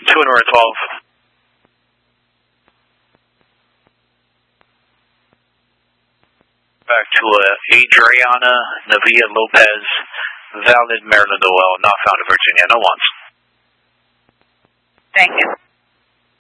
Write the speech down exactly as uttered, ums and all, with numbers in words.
two and we're twelve. Back to uh, Adriana Navia Lopez, valid Maryland O L, not found in Virginia. No ones. Thank you.